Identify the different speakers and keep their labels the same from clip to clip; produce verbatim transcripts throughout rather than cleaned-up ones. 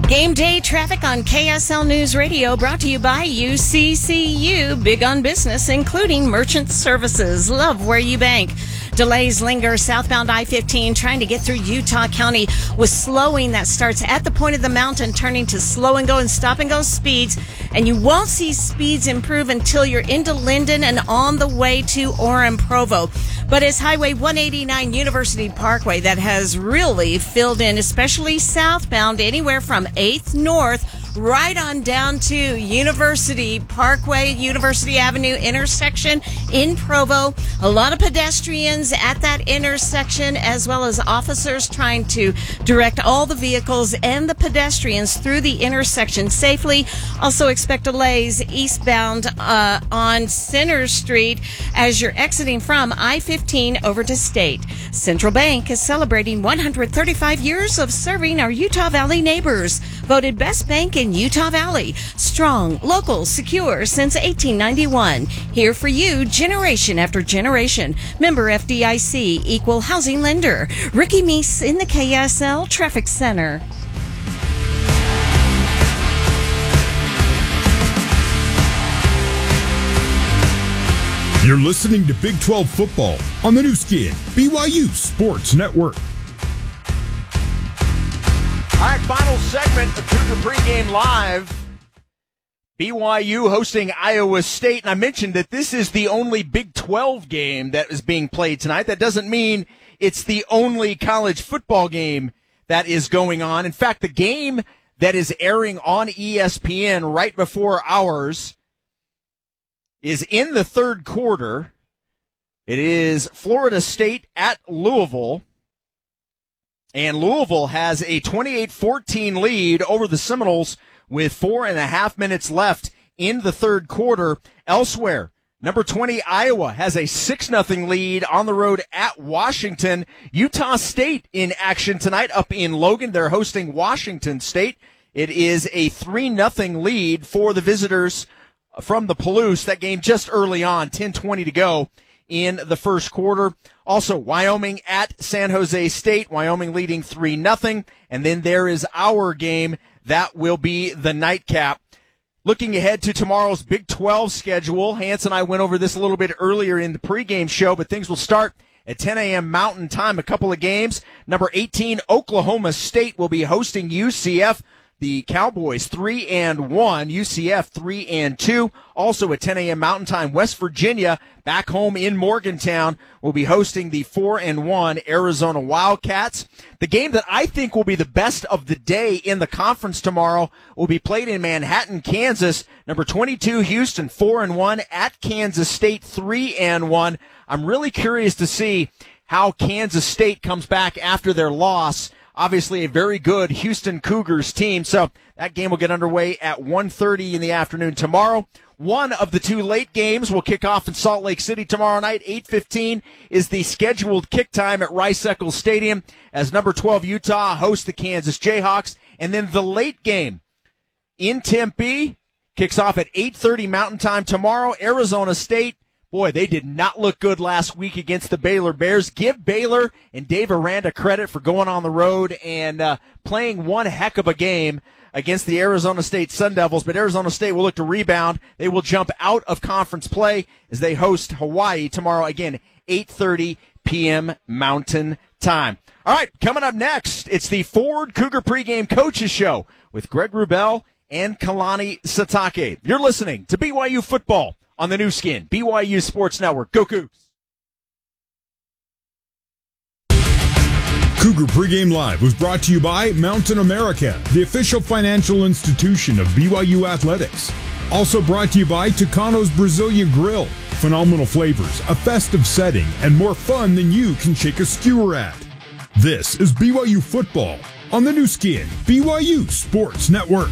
Speaker 1: Game day traffic on K S L News Radio, brought to you by U C C U, big on business, including merchant services. Love where you bank. Delays linger southbound I fifteen, trying to get through Utah County with slowing that starts at the point of the mountain, turning to slow and go and stop and go speeds. And you won't see speeds improve until you're into Linden and on the way to Orem Provo. But it's Highway one eighty-nine University Parkway that has really filled in, especially southbound, anywhere from eighth North right on down to University Parkway, University Avenue intersection in Provo. A lot of pedestrians at that intersection, as well as officers trying to direct all the vehicles and the pedestrians through the intersection safely. Also expect delays eastbound uh, on Center Street as you're exiting from I fifteen over to State. Central Bank is celebrating one hundred thirty-five years of serving our Utah Valley neighbors. Voted best bank in Utah Valley. Strong, local, secure since eighteen ninety-one. Here for you, generation after generation. Member F D I C, equal housing lender. Ricky Meese in the K S L Traffic Center.
Speaker 2: You're listening to Big twelve football on the new skin, B Y U Sports Network.
Speaker 3: All right, final segment of Cougar Pregame Live. B Y U hosting Iowa State. And I mentioned that this is the only Big twelve game that is being played tonight. That doesn't mean it's the only college football game that is going on. In fact, the game that is airing on E S P N right before ours is in the third quarter. It is Florida State at Louisville. And Louisville has a twenty-eight fourteen lead over the Seminoles with four and a half minutes left in the third quarter. Elsewhere, number twenty Iowa has a six nothing lead on the road at Washington. Utah State in action tonight up in Logan. They're hosting Washington State. It is a three nothing lead for the visitors from the Palouse. That game just early on, ten twenty to go in the first quarter. Also, Wyoming at San Jose State. Wyoming leading three nothing. And then there is our game. That will be the nightcap. Looking ahead to tomorrow's Big twelve schedule, Hans and I went over this a little bit earlier in the pregame show, but things will start at ten a.m. Mountain Time. A couple of games. Number eighteen, Oklahoma State will be hosting U C F. The Cowboys three and one, U C F three and two. Also at ten a.m. Mountain Time, West Virginia back home in Morgantown will be hosting the four and one Arizona Wildcats. The game that I think will be the best of the day in the conference tomorrow will be played in Manhattan, Kansas. Number twenty-two Houston four and one at Kansas State three and one. I'm really curious to see how Kansas State comes back after their loss. Obviously a very good Houston Cougars team. So that game will get underway at one thirty in the afternoon tomorrow. One of the two late games will kick off in Salt Lake City tomorrow night. eight fifteen is the scheduled kick time at Rice-Eccles Stadium as number twelve Utah hosts the Kansas Jayhawks. And then the late game in Tempe kicks off at eight thirty Mountain Time tomorrow. Arizona State. Boy, they did not look good last week against the Baylor Bears. Give Baylor and Dave Aranda credit for going on the road and uh, playing one heck of a game against the Arizona State Sun Devils. But Arizona State will look to rebound. They will jump out of conference play as they host Hawaii tomorrow. Again, eight thirty p.m. Mountain Time. All right, coming up next, it's the Ford Cougar Pregame Coaches Show with Greg Wrubell and Kalani Sitake. You're listening to B Y U Football on the new skin, B Y U Sports Network. Go Cougs!
Speaker 2: Cougar Pregame Live was brought to you by Mountain America, the official financial institution of B Y U Athletics. Also brought to you by Tucano's Brazilian Grill. Phenomenal flavors, a festive setting, and more fun than you can shake a skewer at. This is B Y U Football on the new skin, B Y U Sports Network.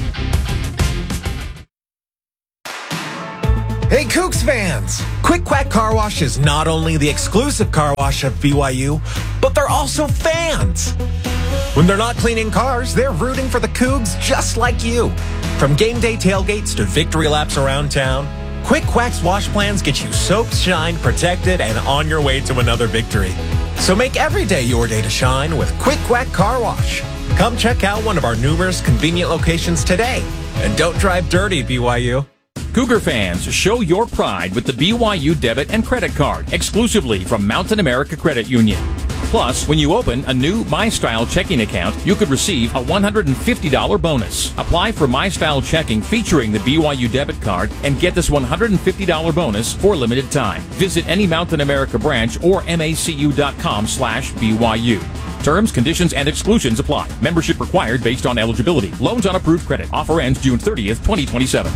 Speaker 4: Hey, Cougs fans! Quick Quack Car Wash is not only the exclusive car wash of B Y U, but they're also fans. When they're not cleaning cars, they're rooting for the Cougs just like you. From game day tailgates to victory laps around town, Quick Quack's wash plans get you soaked, shined, protected, and on your way to another victory. So make every day your day to shine with Quick Quack Car Wash. Come check out one of our numerous convenient locations today. And don't drive dirty, B Y U.
Speaker 5: Cougar fans, show your pride with the B Y U debit and credit card exclusively from Mountain America Credit Union. Plus, when you open a new MyStyle checking account, you could receive a one hundred fifty dollars bonus. Apply for MyStyle checking featuring the B Y U debit card and get this one hundred fifty dollars bonus for limited time. Visit any Mountain America branch or macu.com slash BYU. Terms, conditions, and exclusions apply. Membership required based on eligibility. Loans on approved credit. Offer ends June thirtieth, twenty twenty-seven.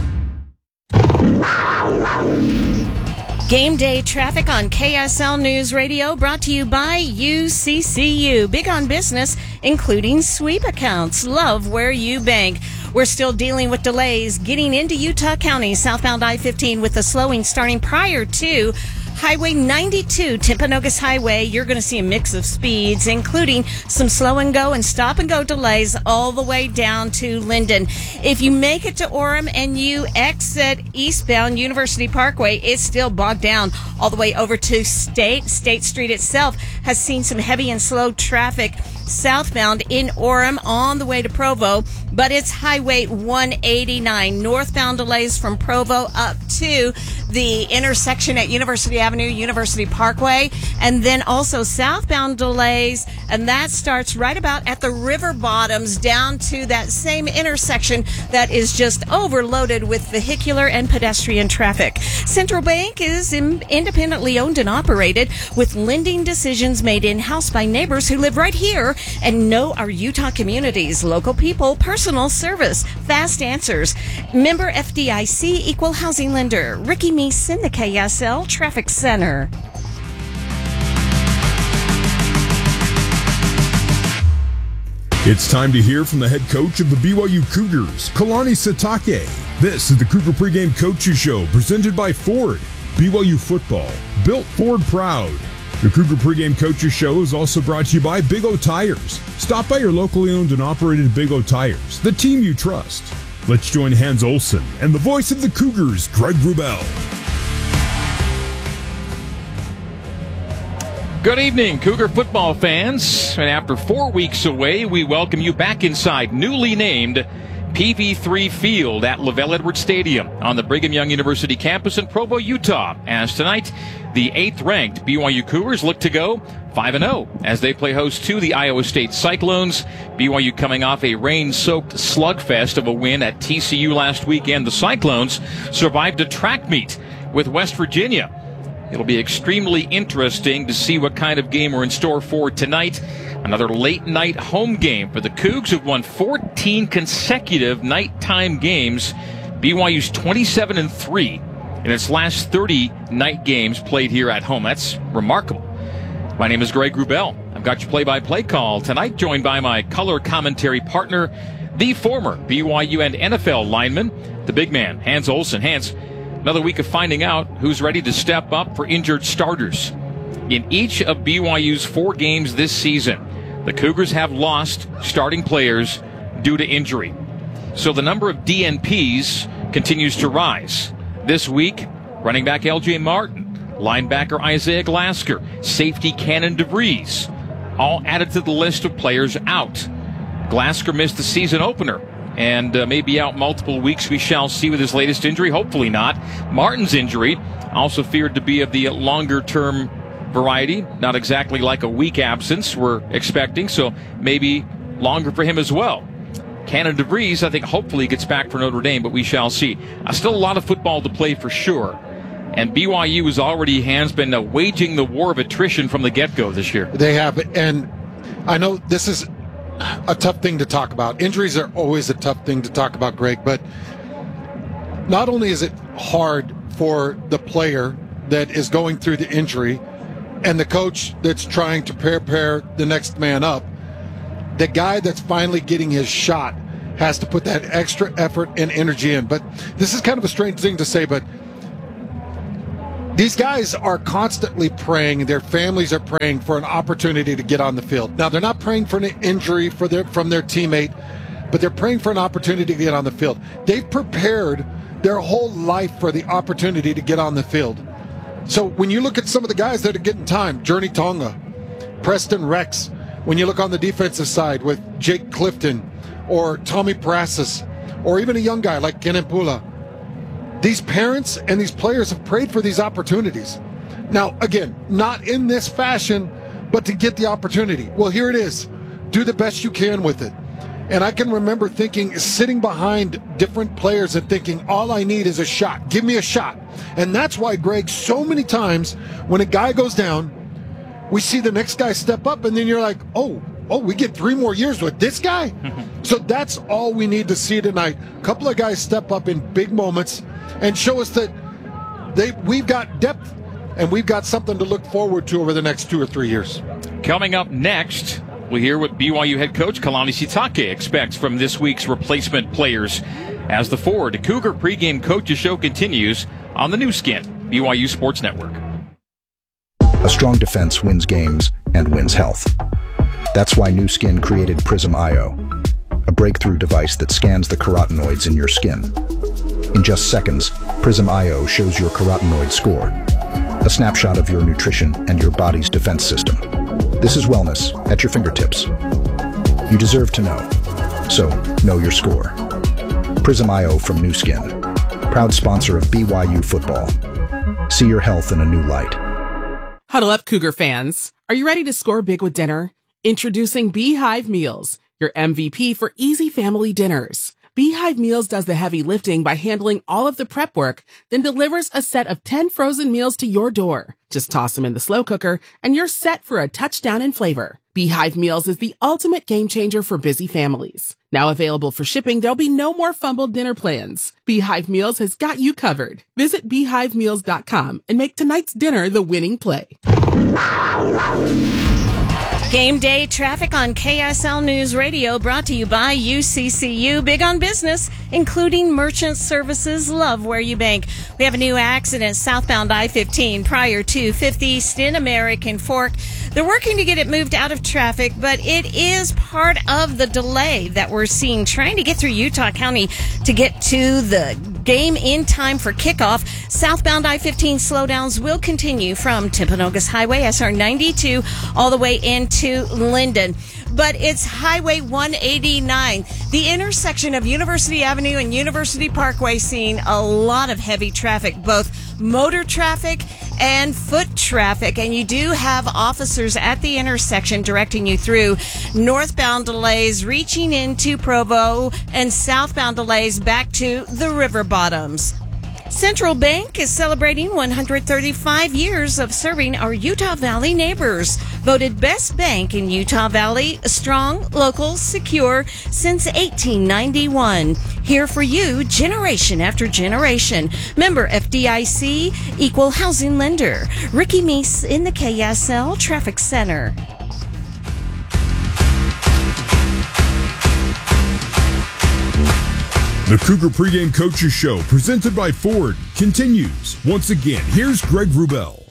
Speaker 1: Game day traffic on K S L News Radio, brought to you by U C C U. Big on business, including sweep accounts. Love where you bank. We're still dealing with delays getting into Utah County, southbound I fifteen, with the slowing starting prior to Highway ninety-two, Timpanogos Highway. You're going to see a mix of speeds, including some slow and go and stop and go delays all the way down to Linden. If you make it to Orem and you exit eastbound University Parkway, it's still bogged down all the way over to State. State Street itself has seen some heavy and slow traffic southbound in Orem on the way to Provo, but it's Highway one eighty-nine. Northbound delays from Provo up to the intersection at University Avenue, University Parkway, and then also southbound delays, and that starts right about at the river bottoms down to that same intersection that is just overloaded with vehicular and pedestrian traffic. Central Bank is in, independently owned and operated, with lending decisions made in-house by neighbors who live right here and know our Utah communities. Local people, personal service, fast answers. Member F D I C, equal housing lender. Ricky Meese in the K S L Traffic Center.
Speaker 2: It's time to hear from the head coach of the B Y U Cougars, Kalani Sitake. This is the Cougar Pregame Coaches Show, presented by Ford. B Y U football, built Ford proud. The Cougar Pregame Coaches Show is also brought to you by Big O Tires. Stop by your locally owned and operated Big O Tires, the team you trust. Let's join Hans Olsen and the voice of the Cougars, Greg Wrubell.
Speaker 5: Good evening, Cougar football fans. And after four weeks away, we welcome you back inside newly named P V three Field at Lavelle Edwards Stadium on the Brigham Young University campus in Provo, Utah. As tonight, the eighth-ranked B Y U Cougars look to go five and oh as they play host to the Iowa State Cyclones. B Y U coming off a rain-soaked slugfest of a win at T C U last weekend. The Cyclones survived a track meet with West Virginia. It'll be extremely interesting to see what kind of game we're in store for tonight. Another late-night home game for the Cougs, who've won fourteen consecutive nighttime games. B Y U's twenty-seven and three in its last thirty night games played here at home. That's remarkable. My name is Greg Wrubell. I've got your play-by-play call tonight, joined by my color commentary partner, the former B Y U and N F L lineman, the big man, Hans Olsen. Hans, another week of finding out who's ready to step up for injured starters. In each of B Y U's four games this season, the Cougars have lost starting players due to injury. So the number of D N Ps continues to rise. This week, running back L J Martin, linebacker Isaiah Glasker, safety Cannon DeVries, all added to the list of players out. Glasker missed the season opener and uh, may be out multiple weeks. We shall see with his latest injury. Hopefully not. Martin's injury also feared to be of the longer-term variety, not exactly like a week absence we're expecting, so maybe longer for him as well. Cannon DeVries, I think, hopefully gets back for Notre Dame, but we shall see. Uh, still a lot of football to play for sure, and B Y U has already, Hans, been uh, waging the war of attrition from the get-go this year.
Speaker 6: They have, and I know this is a tough thing to talk about. Injuries are always a tough thing to talk about, Greg, but not only is it hard for the player that is going through the injury and the coach that's trying to prepare the next man up, the guy that's finally getting his shot has to put that extra effort and energy in. But this is kind of a strange thing to say, but these guys are constantly praying, their families are praying for an opportunity to get on the field. Now, they're not praying for an injury for their, from their teammate, but they're praying for an opportunity to get on the field. They've prepared their whole life for the opportunity to get on the field. So when you look at some of the guys that are getting time, Journey Tonga, Preston Rex, when you look on the defensive side with Jake Clifton or Tommy Prasis or even a young guy like Kenan Pula, these parents and these players have prayed for these opportunities. Now, again, not in this fashion, but to get the opportunity. Well, here it is. Do the best you can with it. And I can remember thinking, sitting behind different players and thinking, all I need is a shot. Give me a shot. And that's why, Greg, so many times when a guy goes down, we see the next guy step up, and then you're like, oh, oh, we get three more years with this guy? So that's all we need to see tonight. A couple of guys step up in big moments and show us that they we've got depth and we've got something to look forward to over the next two or three years.
Speaker 5: Coming up next, we'll hear what B Y U head coach Kalani Sitake expects from this week's replacement players as the Ford Cougar pregame coaches show continues on the new skin, B Y U Sports Network.
Speaker 7: A strong defense wins games and wins health. That's why Nu Skin created Prism I O, a breakthrough device that scans the carotenoids in your skin. In just seconds, Prism I O shows your carotenoid score, a snapshot of your nutrition and your body's defense system. This is wellness at your fingertips. You deserve to know, so know your score. Prism I O from Nu Skin, proud sponsor of B Y U football. See your health in a new light.
Speaker 8: Huddle up, Cougar fans. Are you ready to score big with dinner? Introducing Beehive Meals, your M V P for easy family dinners. Beehive Meals does the heavy lifting by handling all of the prep work, then delivers a set of ten frozen meals to your door. Just toss them in the slow cooker, and you're set for a touchdown in flavor. Beehive Meals is the ultimate game changer for busy families. Now available for shipping, there'll be no more fumbled dinner plans. Beehive Meals has got you covered. Visit beehive meals dot com and make tonight's dinner the winning play.
Speaker 1: Game day traffic on K S L News Radio, brought to you by U C C U. Big on business, including merchant services. Love where you bank. We have a new accident southbound I fifteen prior to fifth East in American Fork. They're working to get it moved out of traffic, but it is part of the delay that we're seeing trying to get through Utah County to get to the game in time for kickoff. Southbound I fifteen slowdowns will continue from Timpanogos Highway, S R ninety-two, all the way into Linden. But it's Highway one eighty-nine, the intersection of University Avenue and University Parkway, seeing a lot of heavy traffic, both motor traffic and foot traffic. And you do have officers at the intersection directing you through. Northbound delays reaching into Provo and southbound delays back to the river bottoms. Central Bank is celebrating one hundred thirty-five years of serving our Utah Valley neighbors. Voted best bank in Utah Valley, strong, local, secure since eighteen ninety-one. Here for you, generation after generation. Member F D I C, equal housing lender. Ricky Meese in the K S L Traffic Center.
Speaker 2: The Cougar Pregame Coaches Show, presented by Ford, continues. Once again, here's Greg Wrubell.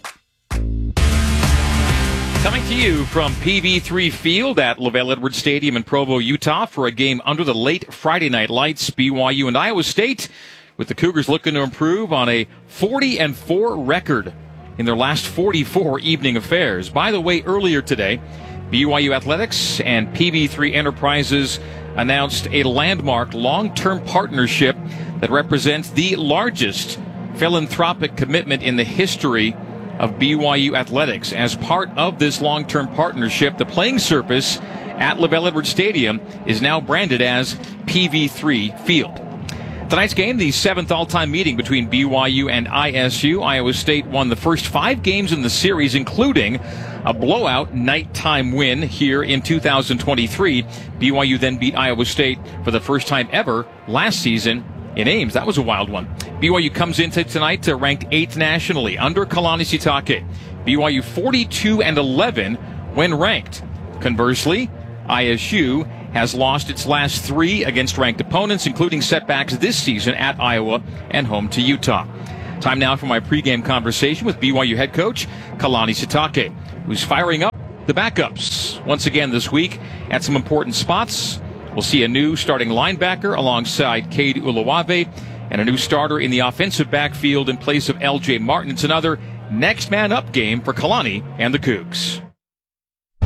Speaker 5: Coming to you from P V three Field at LaVell Edwards Stadium in Provo, Utah, for a game under the late Friday night lights. B Y U and Iowa State, with the Cougars looking to improve on a forty and four record in their last forty-four evening affairs. By the way, earlier today, B Y U Athletics and P V three Enterprises announced a landmark long-term partnership that represents the largest philanthropic commitment in the history of B Y U Athletics. As part of this long-term partnership, the playing surface at LaVell Edwards Stadium is now branded as P V three Field. Tonight's game, the seventh all-time meeting between B Y U and I S U. Iowa State won the first five games in the series, including a blowout nighttime win here in two thousand twenty-three. B Y U then beat Iowa State for the first time ever last season in Ames. That was a wild one. B Y U comes into tonight to ranked eighth nationally under Kalani Sitake. B Y U forty-two and eleven when ranked. Conversely, I S U has lost its last three against ranked opponents, including setbacks this season at Iowa and home to Utah. Time now for my pregame conversation with B Y U head coach Kalani Sitake, who's firing up the backups once again this week at some important spots. We'll see a new starting linebacker alongside Cade Uluwave and a new starter in the offensive backfield in place of L J Martin. It's another next man up game for Kalani and the Cougs.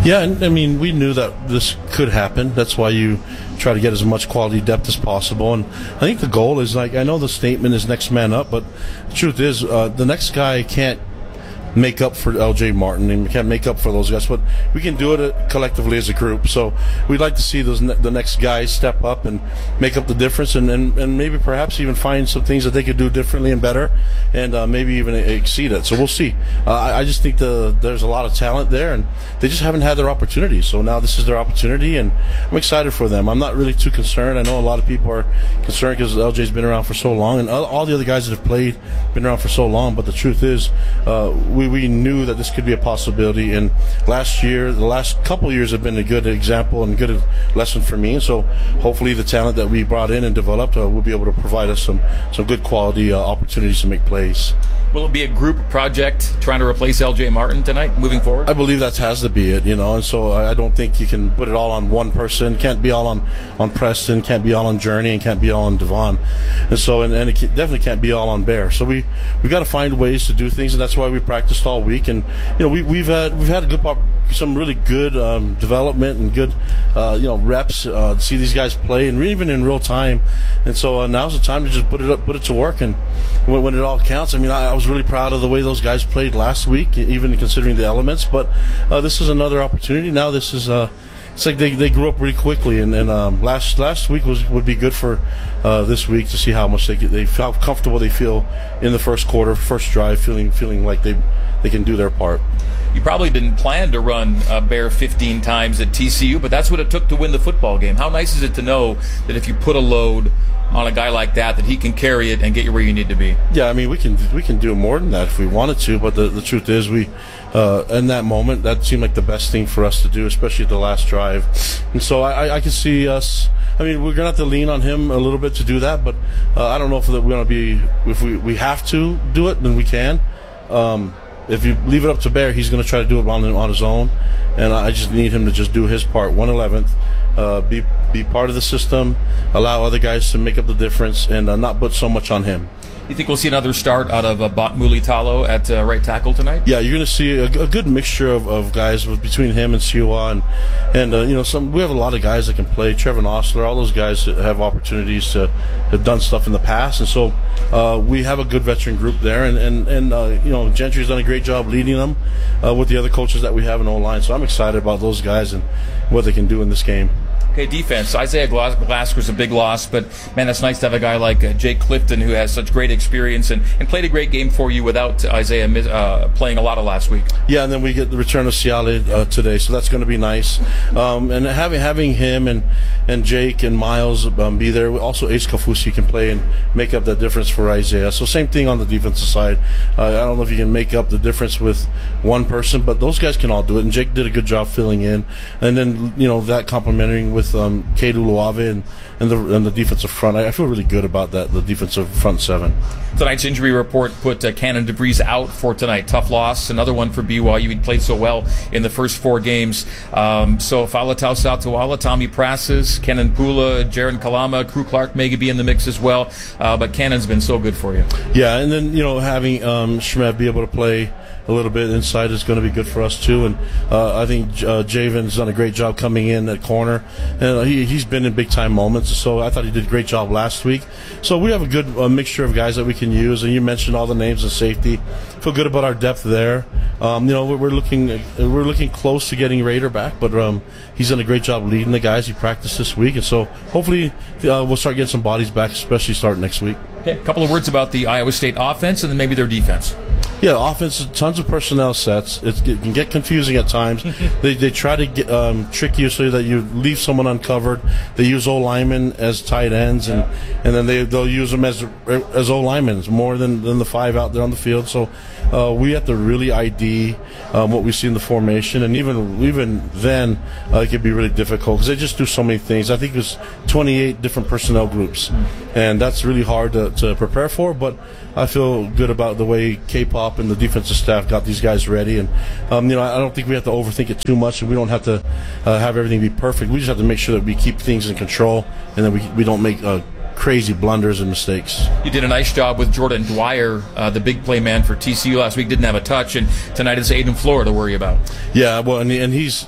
Speaker 9: Yeah, and I mean, we knew that this could happen. That's why you try to get as much quality depth as possible. And I think the goal is, like, I know the statement is next man up, but the truth is, uh, the next guy can't make up for L J Martin, and we can't make up for those guys, but we can do it collectively as a group. So we'd like to see those ne- the next guys step up and make up the difference, and, and, and maybe perhaps even find some things that they could do differently and better, and uh, maybe even exceed it. So we'll see. Uh, I, I just think the, there's a lot of talent there, and they just haven't had their opportunity. So now this is their opportunity, and I'm excited for them. I'm not really too concerned. I know a lot of people are concerned because L J's been around for so long, and all, all the other guys that have played been around for so long, but the truth is, uh, we We knew that this could be a possibility, and last year, the last couple of years have been a good example and good lesson for me. And so, hopefully, the talent that we brought in and developed uh, will be able to provide us some some good quality uh, opportunities to make plays.
Speaker 5: Will it be a group project trying to replace L J Martin tonight, moving forward?
Speaker 9: I believe that has to be it, you know, and so I don't think you can put it all on one person. Can't be all on, on Preston, can't be all on Journey, and can't be all on Devon. And so, and, and it definitely can't be all on Bear. So we we got to find ways to do things, and that's why we practiced all week. And you know, we we've had we've had a good some really good um, development and good uh, you know reps uh, to see these guys play, and even in real time. And so uh, now's the time to just put it up, put it to work, and when, when it all counts. I mean, I, I was really proud of the way those guys played last week, even considering the elements. But uh, this is another opportunity. Now this is uh, it's like they, they grew up really quickly, and, and um, last last week was would be good for uh, this week to see how much they they how comfortable they feel in the first quarter, first drive, feeling feeling like they they can do their part.
Speaker 5: You probably didn't plan to run uh, Bear fifteen times at T C U, but that's what it took to win the football game. How nice is it to know that if you put a load on a guy like that, that he can carry it and get you where you need to be?
Speaker 9: Yeah, I mean, we can we can do more than that if we wanted to, but the, the truth is, we uh, in that moment, that seemed like the best thing for us to do, especially at the last drive. And so I, I can see us. I mean, we're gonna have to lean on him a little bit to do that, but uh, I don't know if we're gonna be if we we have to do it, then we can. Um, If you leave it up to Bear, he's going to try to do it on, on his own, and I just need him to just do his part, one eleventh, uh, be be part of the system, allow other guys to make up the difference, and uh, not put so much on him.
Speaker 5: You think we'll see another start out of uh, Batmuli Talo at uh, right tackle tonight?
Speaker 9: Yeah, you're going to see a, a good mixture of, of guys with, between him and Siwa, and and uh, you know, some we have a lot of guys that can play. Trevor Osler, all those guys that have opportunities to have done stuff in the past, and so uh, we have a good veteran group there, and and and uh, you know, Gentry's done a great job leading them uh, with the other coaches that we have in O-line. So I'm excited about those guys and what they can do in this game.
Speaker 5: Okay, defense. Isaiah Glasker's a big loss, but, man, it's nice to have a guy like uh, Jake Clifton who has such great experience and, and played a great game for you without Isaiah uh, playing a lot of last week.
Speaker 9: Yeah, and then we get the return of Ciale uh, today, so that's going to be nice. Um, and having having him and, and Jake and Miles um, be there, also Ace Kafusi can play and make up that difference for Isaiah. So same thing on the defensive side. Uh, I don't know if you can make up the difference with one person, but those guys can all do it, and Jake did a good job filling in. And then, you know, that complementing with um, Cade Uluave and, and, the, and the defensive front. I, I feel really good about that, the defensive front seven.
Speaker 5: Tonight's injury report put uh, Cannon DeVries out for tonight. Tough loss. Another one for B Y U. He played so well in the first four games. Um, so Falatau Satuala, Tommy Prasses, Kenan Pula, Jaron Kalama, Crew Clark may be in the mix as well. Uh, but Cannon's been so good for you. Yeah, and then, you know, having um, Shmev be able to play a little bit inside is going to be good for us too, and uh, I think uh, Javen's done a great job coming in at corner, and uh, he, he's been in big time moments, so I thought he did a great job last week. So we have a good uh, mixture of guys that we can use, and you mentioned all the names of safety. Feel good about our depth there. Um, you know, we're, we're looking we're looking close to getting Raider back, but um, he's done a great job leading the guys. He practiced this week, and so hopefully uh, we'll start getting some bodies back, especially starting next week. Okay, a couple of words about the Iowa State offense and then maybe their defense.
Speaker 9: Yeah, offense, tons of personnel sets. It's, it can get confusing at times. they they try to get, um, trick you so that you leave someone uncovered. They use O linemen as tight ends, and, and then they they'll use them as as O linemen more than, than the five out there on the field. So uh, we have to really I D um, what we see in the formation, and even even then uh, it can be really difficult because they just do so many things. I think there's twenty-eight different personnel groups, and that's really hard to, to prepare for. But I feel good about the way K-Pop and the defensive staff got these guys ready, and um, you know, I don't think we have to overthink it too much, and we don't have to uh, have everything be perfect. We just have to make sure that we keep things in control, and that we we don't make uh, crazy blunders and mistakes.
Speaker 5: You did a nice job with Jordan Dwyer, uh, the big play man for T C U last week. Didn't have a touch, and tonight it's Aiden Flora to worry about.
Speaker 9: Yeah, well, and, and he's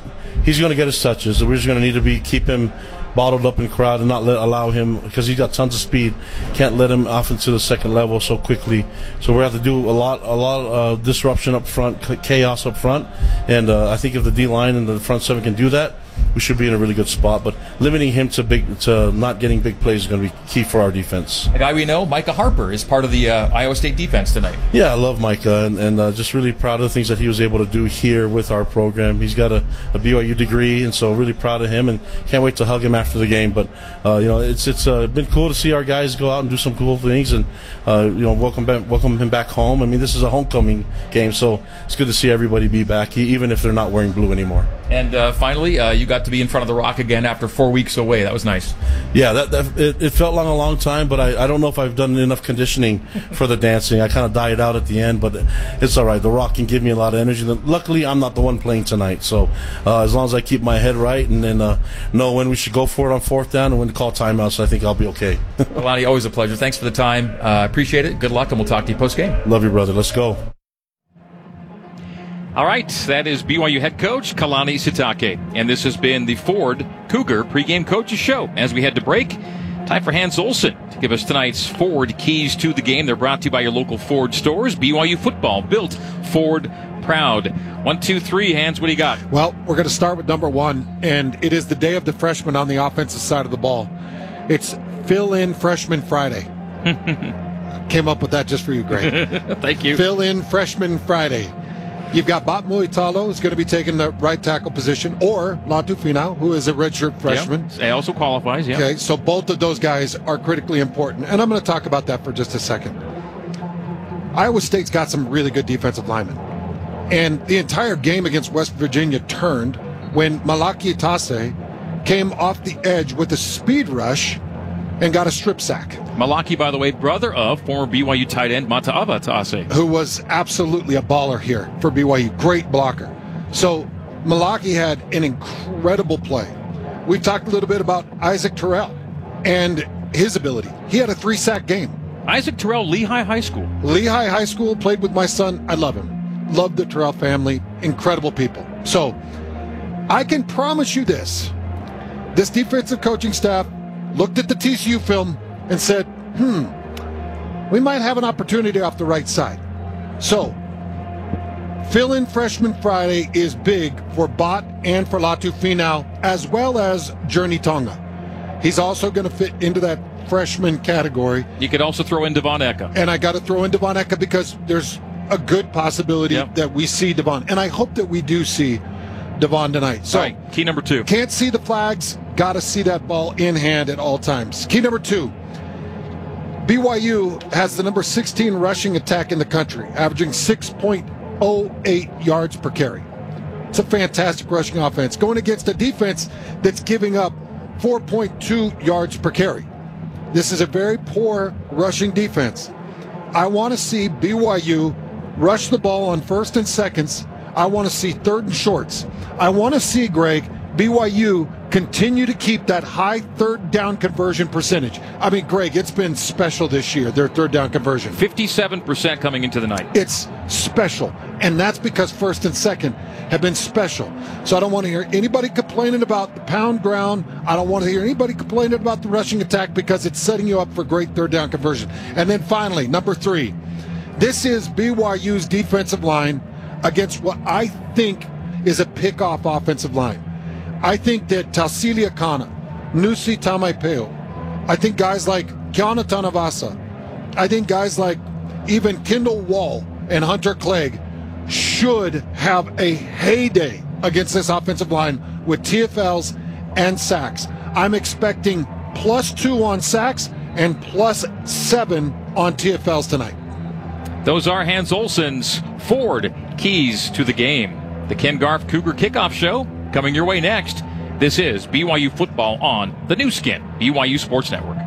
Speaker 9: he's going to get his touches. We're just going to need to be keep him bottled up in crowd and not let, allow him, because he's got tons of speed, can't let him off into the second level so quickly. So we have to do a lot a lot of uh, disruption up front, chaos up front, and uh, I think if the D-line and the front seven can do that, we should be in a really good spot. But limiting him to big to not getting big plays is going to be key for our defense.
Speaker 5: A guy we know, Micah Harper, is part of the uh, Iowa State defense tonight.
Speaker 9: Yeah, I love Micah, and, and uh, just really proud of the things that he was able to do here with our program. He's got a, a B Y U degree, and so really proud of him, and can't wait to hug him after the game. But uh, you know, it's it's uh, been cool to see our guys go out and do some cool things, and uh, you know, welcome back, welcome him back home. I mean, this is a homecoming game, so it's good to see everybody be back, even if they're not wearing blue anymore.
Speaker 5: And uh, finally, uh, you got to be in front of the Rock again after four weeks away. That was nice.
Speaker 9: Yeah, that, that it, it felt like a long time, but I, I don't know if I've done enough conditioning for the dancing. I kind of died out at the end, but it's all right. The Rock can give me a lot of energy. Luckily, I'm not the one playing tonight, so uh, as long as I keep my head right and then uh, know when we should go for it on fourth down and when to call timeouts, I think I'll be okay.
Speaker 5: Well, Lonnie, always a pleasure. Thanks for the time. I uh, appreciate it. Good luck, and we'll talk to you post-game.
Speaker 9: Love you, brother. Let's go.
Speaker 5: All right, that is B Y U head coach Kalani Sitake, and this has been the Ford Cougar pregame coaches show. As we head to break, time for Hans Olsen to give us tonight's Ford keys to the game. They're brought to you by your local Ford stores. B Y U football, built Ford proud. One, two, three, Hans, what do you got?
Speaker 6: Well, we're going to start with number one, and it is the day of the freshman on the offensive side of the ball. It's Fill-In Freshman Friday. Came up with that just for you, Greg.
Speaker 5: Thank you.
Speaker 6: Fill-In Freshman Friday. You've got Bat Muitalo, who's going to be taking the right tackle position, or Latu Finau, who is a redshirt freshman.
Speaker 5: Yeah, he also qualifies, yeah.
Speaker 6: Okay, so both of those guys are critically important, and I'm going to talk about that for just a second. Iowa State's got some really good defensive linemen, and the entire game against West Virginia turned when Malaki Itase came off the edge with a speed rush and got a strip sack.
Speaker 5: Malaki, by the way, brother of former B Y U tight end Mata'ava Itase,
Speaker 6: who was absolutely a baller here for B Y U. Great blocker. So Malaki had an incredible play. We've talked a little bit about Isaac Terrell and his ability. He had a three-sack game.
Speaker 5: Isaac Terrell, Lehigh High School.
Speaker 6: Lehigh High School, played with my son. I love him. Love the Terrell family. Incredible people. So I can promise you this. This defensive coaching staff looked at the T C U film and said, hmm, we might have an opportunity off the right side. So, Fill-In Freshman Friday is big for Bot and for Latu Finau, as well as Journey Tonga. He's also going to fit into that freshman category.
Speaker 5: You could also throw in Devon Eka.
Speaker 6: And I got to throw in Devon Eka because there's a good possibility yep. that we see Devon. And I hope that we do see Devon tonight. So,
Speaker 5: all right, key number two.
Speaker 6: Can't see the flags. Got to see that ball in hand at all times. Key number two. B Y U has the number sixteen rushing attack in the country, averaging six point oh eight yards per carry. It's a fantastic rushing offense going against a defense that's giving up four point two yards per carry. This is a very poor rushing defense. I want to see B Y U rush the ball on first and seconds. I want to see third and shorts. I want to see, Greg, B Y U continue to keep that high third down conversion percentage. I mean, Greg, it's been special this year, their third down conversion.
Speaker 5: fifty-seven percent coming into the night.
Speaker 6: It's special, and that's because first and second have been special. So I don't want to hear anybody complaining about the pound ground. I don't want to hear anybody complaining about the rushing attack because it's setting you up for great third down conversion. And then finally, number three, this is B Y U's defensive line against what I think is a pick-off offensive line. I think that Tausilia Kana, Nusi Tamaipeo, I think guys like Kiana Tanavasa, I think guys like even Kendall Wall and Hunter Clegg should have a heyday against this offensive line with T F Ls and sacks. I'm expecting plus two on sacks and plus seven on T F Ls tonight.
Speaker 5: Those are Hans Olsen's Ford keys to the game. The Ken Garff Cougar Kickoff Show coming your way next. This is B Y U football on the new skin, B Y U Sports Network.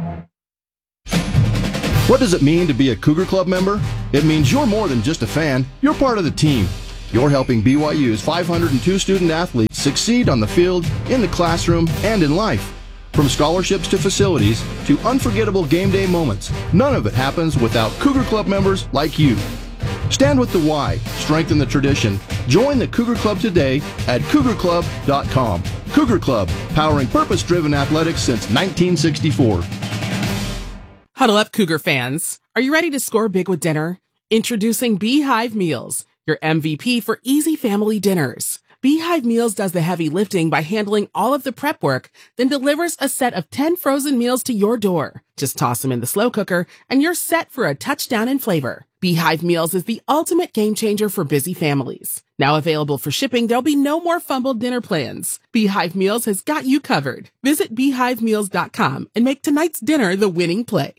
Speaker 10: What does it mean to be a Cougar Club member? It means you're more than just a fan. You're part of the team. You're helping B Y U's five hundred two student athletes succeed on the field, in the classroom, and in life. From scholarships to facilities to unforgettable game day moments, none of it happens without Cougar Club members like you. Stand with the Y, strengthen the tradition. Join the Cougar Club today at cougar club dot com. Cougar Club, powering purpose-driven athletics since nineteen sixty-four.
Speaker 8: Huddle up, Cougar fans. Are you ready to score big with dinner? Introducing Beehive Meals, your M V P for easy family dinners. Beehive Meals does the heavy lifting by handling all of the prep work, then delivers a set of ten frozen meals to your door. Just toss them in the slow cooker, and you're set for a touchdown in flavor. Beehive Meals is the ultimate game changer for busy families. Now available for shipping, there'll be no more fumbled dinner plans. Beehive Meals has got you covered. Visit beehive meals dot com and make tonight's dinner the winning play.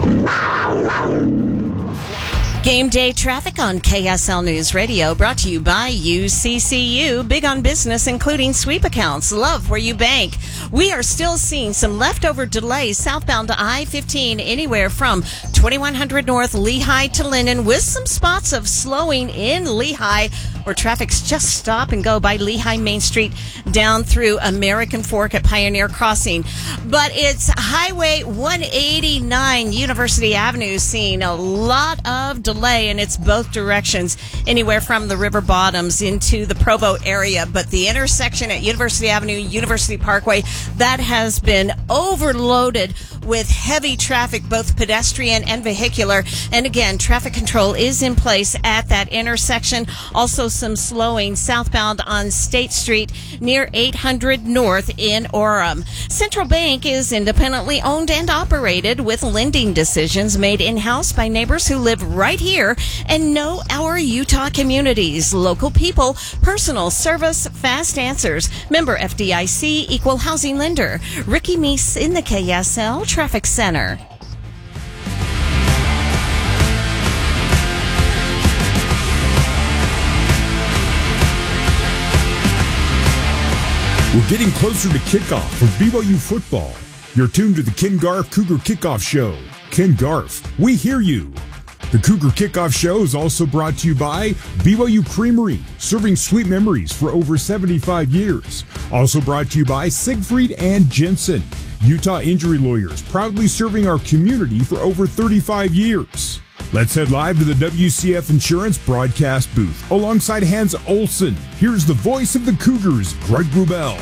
Speaker 1: Game day traffic on K S L News Radio, brought to you by U C C U. Big on business, including sweep accounts. Love where you bank. We are still seeing some leftover delays southbound to I fifteen, anywhere from twenty-one hundred North Lehigh to Linden, with some spots of slowing in Lehigh, where traffic's just stop and go by Lehigh Main Street down through American Fork at Pioneer Crossing. But it's Highway one eighty-nine, University Avenue, seeing a lot of delay, and it's both directions, anywhere from the river bottoms into the Provo area. But the intersection at University Avenue, University Parkway, that has been overloaded with heavy traffic, both pedestrian and vehicular. And again, traffic control is in place at that intersection. Also some slowing southbound on State Street near eight hundred North in Orem. Central Bank is independently owned and operated, with lending decisions made in-house by neighbors who live right here and know our Utah communities. Local people, personal service, fast answers. Member F D I C, equal housing lender. Ricky Meese in the K S L Traffic Center.
Speaker 2: We're getting closer to kickoff for B Y U football. You're tuned to the Ken Garff Cougar Kickoff Show. Ken Garff, we hear you. The Cougar Kickoff Show is also brought to you by B Y U Creamery, serving sweet memories for over seventy-five years. Also brought to you by Siegfried and Jensen, Utah injury lawyers, proudly serving our community for over thirty-five years. Let's head live to the W C F Insurance broadcast booth alongside Hans Olsen. Here's the voice of the Cougars, Greg Wrubell.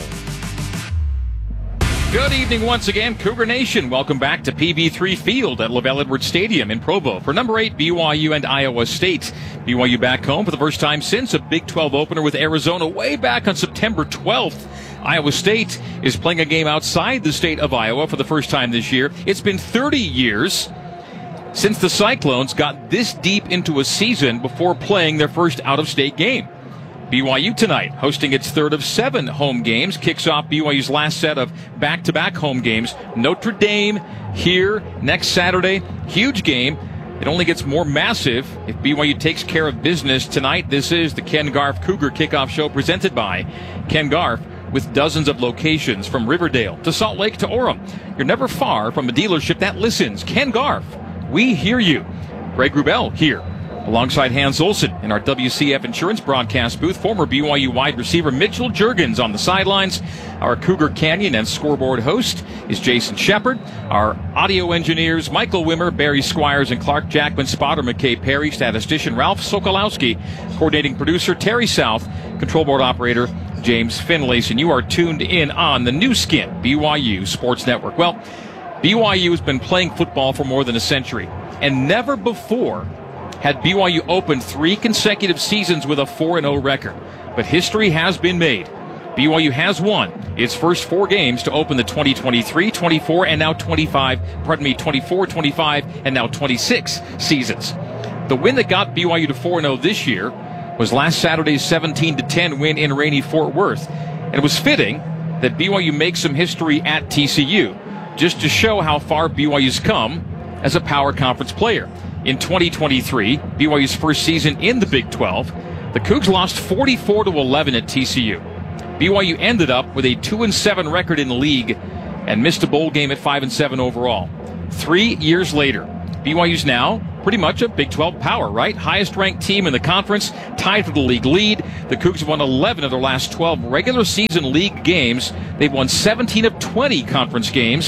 Speaker 5: Good evening once again, Cougar Nation. Welcome back to P V three Field at LaVell Edwards Stadium in Provo for number eight, B Y U and Iowa State. B Y U back home for the first time since a Big twelve opener with Arizona way back on September twelfth. Iowa State is playing a game outside the state of Iowa for the first time this year. It's been thirty years since the Cyclones got this deep into a season before playing their first out-of-state game. B Y U tonight, hosting its third of seven home games, kicks off B Y U's last set of back-to-back home games. Notre Dame here next Saturday. Huge game. It only gets more massive if B Y U takes care of business tonight. This is the Ken Garff Cougar Kickoff Show, presented by Ken Garff, with dozens of locations from Riverdale to Salt Lake to Orem. You're never far from a dealership that listens. Ken Garff, we hear you. Greg Wrubell here, alongside Hans Olsen in our W C F Insurance broadcast booth. Former B Y U wide receiver Mitchell Juergens on the sidelines. Our Cougar Canyon and scoreboard host is Jason Shepard. Our audio engineers, Michael Wimmer, Barry Squires, and Clark Jackman. Spotter McKay Perry. Statistician Ralph Sokolowski. Coordinating producer Terry South. Control board operator James Finlayson. You are tuned in on the new skin, B Y U Sports Network. Well, B Y U has been playing football for more than a century, and never before had B Y U opened three consecutive seasons with a four and oh record. But history has been made. B Y U has won its first four games to open the twenty twenty-three, twenty-four, and now twenty-five, pardon me, twenty-four, twenty-five, and now twenty-six seasons. The win that got B Y U to four and oh this year was last Saturday's seventeen to ten win in rainy Fort Worth. And it was fitting that B Y U make some history at T C U, just to show how far B Y U's come as a power conference player. In twenty twenty-three, B Y U's first season in the Big twelve, the Cougs lost forty-four to eleven at T C U. B Y U ended up with a two and seven record in the league and missed a bowl game at five and seven overall. Three years later, B Y U's now pretty much a Big twelve power, right? Highest ranked team in the conference, tied for the league lead. The Cougs have won eleven of their last twelve regular season league games. They've won seventeen of twenty conference games.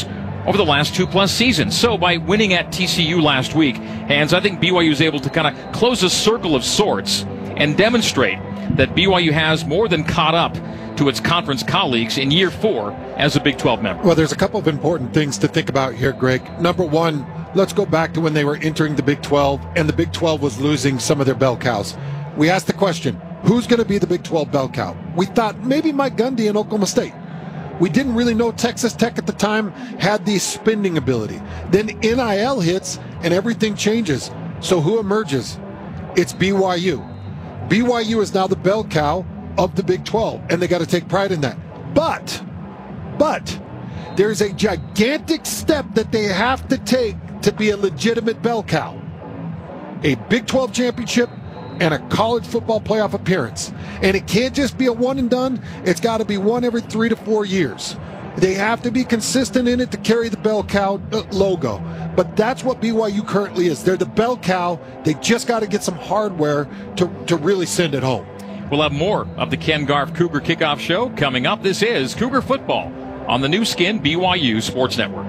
Speaker 5: over the last two-plus seasons. So by winning at T C U last week, Hans, I think B Y U is able to kind of close a circle of sorts and demonstrate that B Y U has more than caught up to its conference colleagues in year four as a Big twelve member.
Speaker 6: Well, there's a couple of important things to think about here, Greg. Number one, let's go back to when they were entering the Big twelve, and the Big twelve was losing some of their bell cows. We asked the question, who's going to be the Big twelve bell cow? We thought maybe Mike Gundy in Oklahoma State. We didn't really know Texas Tech at the time had the spending ability. Then N I L hits and everything changes. So who emerges? It's B Y U. B Y U is now the bell cow of the Big twelve, and they got to take pride in that. But, but, there's a gigantic step that they have to take to be a legitimate bell cow. A Big twelve championship and a college football playoff appearance. And it can't just be a one and done. It's got to be one every three to four years. They have to be consistent in it to carry the bell cow logo. But that's what B Y U currently is. They're the bell cow. They just got to get some hardware to, to really send it home.
Speaker 5: We'll have more of the Ken Garff Cougar Kickoff Show coming up. This is Cougar Football on the new skin B Y U Sports Network.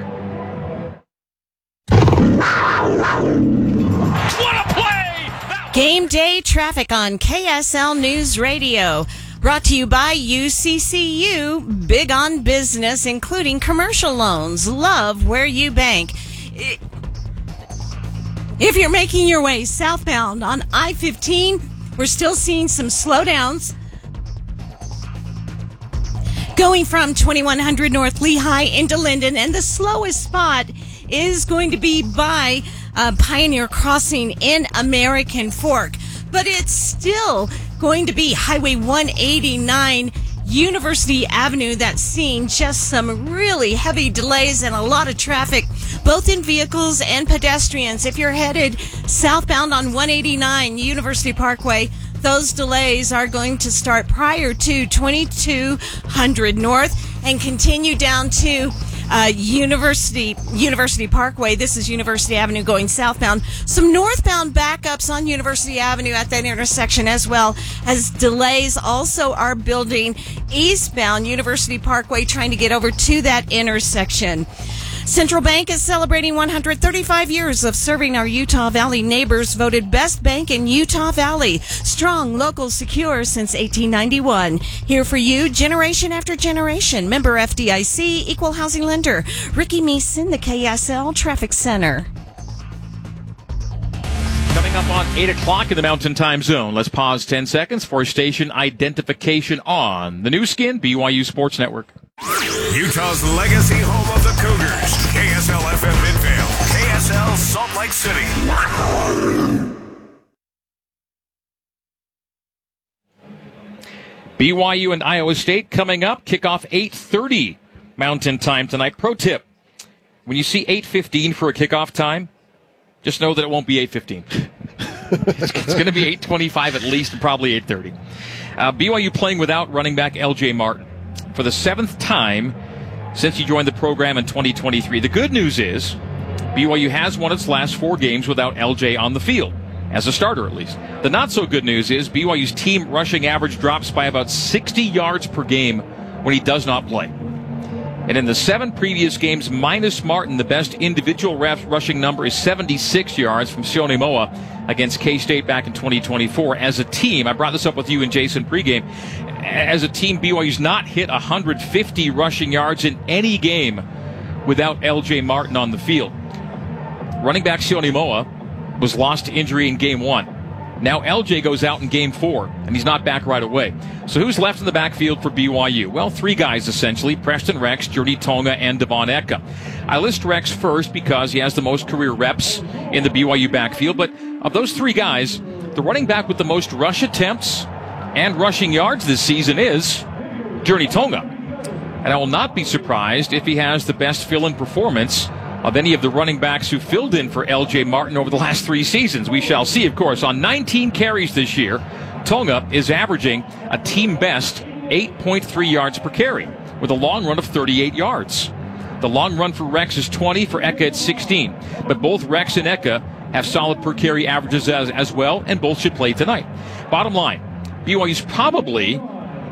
Speaker 1: What a play! Game day traffic on K S L News Radio. Brought to you by U C C U, big on business, including commercial loans. Love where you bank. If you're making your way southbound on I fifteen, we're still seeing some slowdowns. Going from twenty-one hundred North Lehigh into Linden, and the slowest spot is going to be by uh, Pioneer Crossing in American Fork. But it's still going to be Highway one eighty-nine, University Avenue, that's seeing just some really heavy delays and a lot of traffic, both in vehicles and pedestrians. If you're headed southbound on one eighty-nine, University Parkway, those delays are going to start prior to twenty-two hundred North and continue down to uh, University University Parkway. This is University Avenue going southbound. Some northbound backups on University Avenue at that intersection, as well as delays also are building eastbound University Parkway, trying to get over to that intersection. Central Bank is celebrating one hundred thirty-five years of serving our Utah Valley neighbors, voted best bank in Utah Valley. Strong, local, secure since eighteen ninety-one. Here for you, generation after generation. Member F D I C, equal housing lender. Ricky Meeson, the K S L Traffic Center.
Speaker 5: Coming up on eight o'clock in the Mountain Time Zone. Let's pause ten seconds for station identification on the new skin B Y U Sports Network.
Speaker 11: Utah's legacy home of the Cougars. K S L F M Midvale. K S L Salt Lake City.
Speaker 5: B Y U and Iowa State coming up. Kickoff eight thirty Mountain Time tonight. Pro tip, when you see eight fifteen for a kickoff time, just know that it won't be eight fifteen. It's going to be eight twenty-five at least, and probably eight thirty. Uh, B Y U playing without running back L J Martin for the seventh time since he joined the program in twenty twenty-three. The good news is B Y U has won its last four games without L J on the field, as a starter at least. The not-so-good news is B Y U's team rushing average drops by about sixty yards per game when he does not play. And in the seven previous games, minus Martin, the best individual rushing number is seventy-six yards from Sione Moa against K-State back in twenty twenty-four. As a team, I brought this up with you and Jason pregame, as a team, B Y U's not hit one hundred fifty rushing yards in any game without L J Martin on the field. Running back Sione Moa was lost to injury in game one. Now L J goes out in game four, and he's not back right away. So who's left in the backfield for B Y U? Well, three guys essentially: Preston Rex, Journey Tonga, and Devon Eka. I list Rex first because he has the most career reps in the B Y U backfield, but of those three guys, the running back with the most rush attempts and rushing yards this season is Journey Tonga. And I will not be surprised if he has the best fill-in performance of any of the running backs who filled in for L J Martin over the last three seasons. We shall see, of course. On nineteen carries this year, Tonga is averaging a team-best eight point three yards per carry, with a long run of thirty-eight yards. The long run for Rex is twenty, for Eka it's sixteen. But both Rex and Eka have solid per-carry averages as, as well, and both should play tonight. Bottom line, B Y U's probably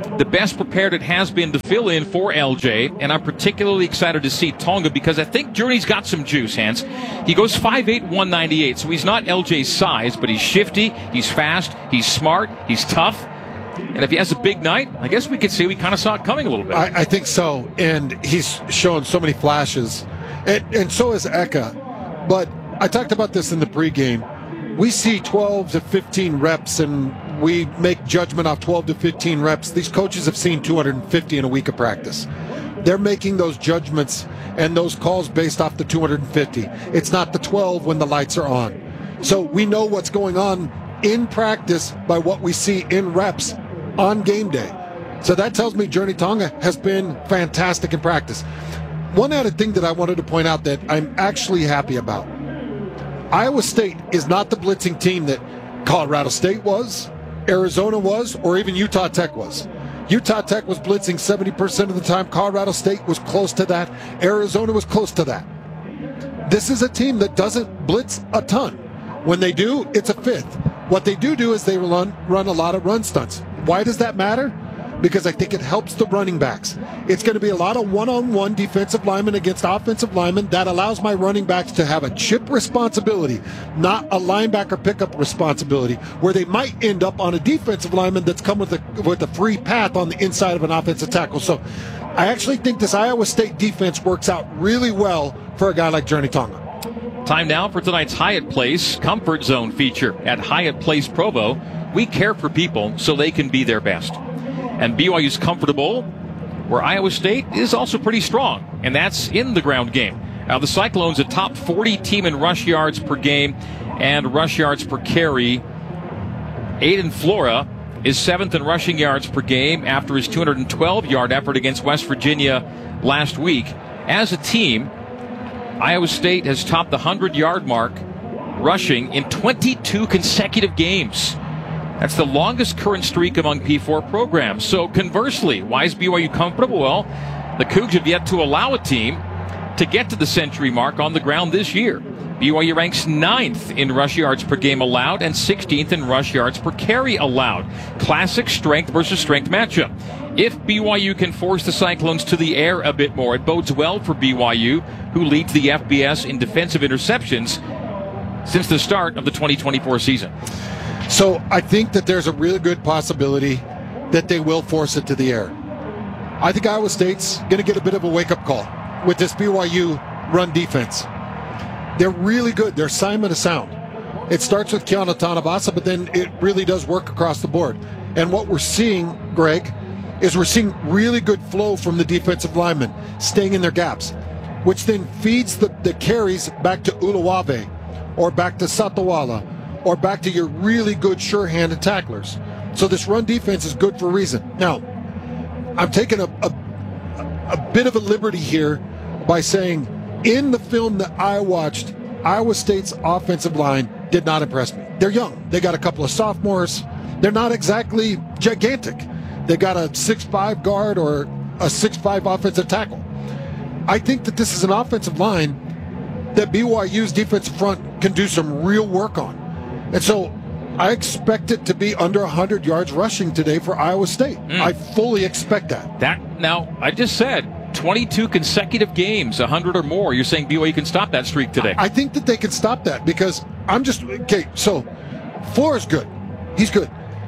Speaker 5: the best prepared it has been to fill in for L J, and I'm particularly excited to see Tonga because I think Journey's got some juice, Hans. He goes five eight, one ninety-eight, so he's not L J's size, but he's shifty, he's fast, he's smart, he's tough. And if he has a big night, I guess we could say we kind of saw it coming a little bit.
Speaker 6: I, I think so, and he's shown so many flashes, and, and so is Eka. But I talked about this in the pregame. We see twelve to fifteen reps, and we make judgment off twelve to fifteen reps. These coaches have seen two hundred fifty in a week of practice. They're making those judgments and those calls based off the two hundred fifty. It's not the twelve when the lights are on. So we know what's going on in practice by what we see in reps on game day. So that tells me Journey Tonga has been fantastic in practice. One added thing that I wanted to point out that I'm actually happy about. Iowa State is not the blitzing team that Colorado State was, Arizona was, or even Utah Tech was. Utah Tech was blitzing seventy percent of the time. Colorado State was close to that. Arizona was close to that. This is a team that doesn't blitz a ton. When they do, it's a fifth. What they do do is they run, run a lot of run stunts. Why does that matter? Because I think it helps the running backs. It's going to be a lot of one-on-one defensive linemen against offensive linemen. That allows my running backs to have a chip responsibility, not a linebacker pickup responsibility, where they might end up on a defensive lineman that's come with a, with a free path on the inside of an offensive tackle. So I actually think this Iowa State defense works out really well for a guy like Journey Tonga.
Speaker 5: Time now for tonight's Hyatt Place Comfort Zone feature. At Hyatt Place Provo, we care for people so they can be their best. And B Y U's comfortable, where Iowa State is also pretty strong, and that's in the ground game. Now, the Cyclones, a top forty team in rush yards per game and rush yards per carry. Aiden Flora is seventh in rushing yards per game after his two hundred twelve yard effort against West Virginia last week. As a team, Iowa State has topped the one hundred yard mark rushing in twenty-two consecutive games. That's the longest current streak among P four programs. So conversely, why is B Y U comfortable? Well, the Cougs have yet to allow a team to get to the century mark on the ground this year. B Y U ranks ninth in rush yards per game allowed and sixteenth in rush yards per carry allowed. Classic strength versus strength matchup. If B Y U can force the Cyclones to the air a bit more, it bodes well for B Y U, who leads the F B S in defensive interceptions since the start of the twenty twenty-four season.
Speaker 6: So I think that there's a really good possibility that they will force it to the air. I think Iowa State's going to get a bit of a wake-up call with this B Y U run defense. They're really good. They're assignment of sound. It starts with Keanu Tanabasa, but then it really does work across the board. And what we're seeing, Greg, is we're seeing really good flow from the defensive linemen, staying in their gaps, which then feeds the, the carries back to Uluwave or back to Satawala or back to your really good sure-handed tacklers. So this run defense is good for a reason. Now, I'm taking a, a, a bit of a liberty here by saying in the film that I watched, Iowa State's offensive line did not impress me. They're young. They got a couple of sophomores. They're not exactly gigantic. They got a six five guard or a six five offensive tackle. I think that this is an offensive line that B Y U's defensive front can do some real work on. And so I expect it to be under one hundred yards rushing today for Iowa State. Mm. I fully expect that.
Speaker 5: That now, I just said twenty-two consecutive games, one hundred or more. You're saying B Y U can stop that streak today?
Speaker 6: I think that they can stop that because I'm just, okay, so Flora's good. He's good.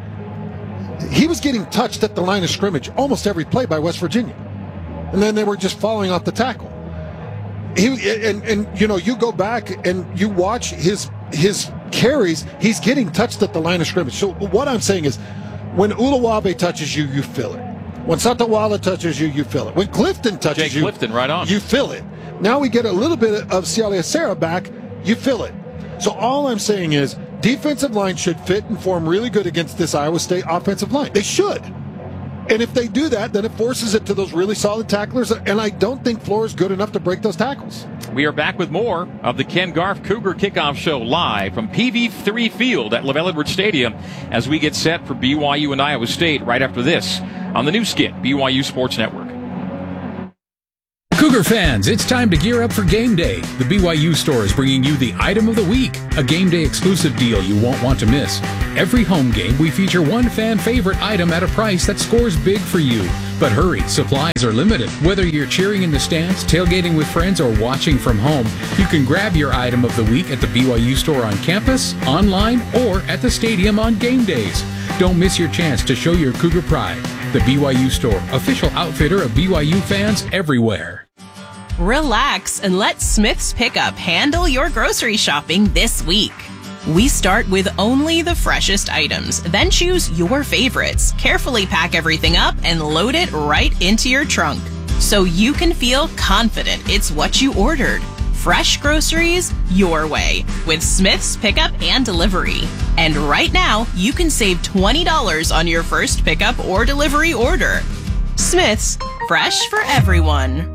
Speaker 6: He was getting touched at the line of scrimmage almost every play by West Virginia. And then they were just falling off the tackle. He and, and you know, you go back and you watch his his carries, he's getting touched at the line of scrimmage. So what I'm saying is when Uluwave touches you, you feel it. When Satawala touches you, you feel it. When Clifton touches
Speaker 5: Jake
Speaker 6: you,
Speaker 5: Clifton, right on.
Speaker 6: you feel it. Now we get a little bit of Cialia Serra back, you feel it. So all I'm saying is defensive line should fit and form really good against this Iowa State offensive line. They should. And if they do that, then it forces it to those really solid tacklers, and I don't think Flora's good enough to break those tackles.
Speaker 5: We are back with more of the Ken Garff Cougar Kickoff Show live from P V three Field at LaVell Edwards Stadium as we get set for B Y U and Iowa State right after this on the new skin, B Y U Sports Network.
Speaker 12: Cougar fans, it's time to gear up for game day. The B Y U store is bringing you the item of the week, a game day exclusive deal you won't want to miss. Every home game, we feature one fan favorite item at a price that scores big for you. But hurry, supplies are limited. Whether you're cheering in the stands, tailgating with friends, or watching from home, you can grab your item of the week at the B Y U store on campus, online, or at the stadium on game days. Don't miss your chance to show your Cougar pride. The B Y U store, official outfitter of B Y U fans everywhere.
Speaker 13: Relax and let Smith's Pickup handle your grocery shopping this week. We start with only the freshest items, then choose your favorites, carefully pack everything up, and load it right into your trunk, so you can feel confident it's what you ordered. Fresh groceries your way with Smith's Pickup and Delivery. And right now, you can save twenty dollars on your first pickup or delivery order. Smith's, fresh for everyone.